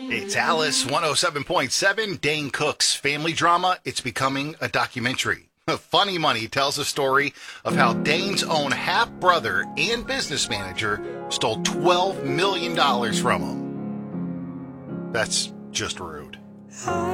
It's Alice 107.7. Dane Cook's family drama. It's becoming a documentary. Funny Money tells a story of how Dane's own half-brother and business manager stole $12 million from him. That's just rude.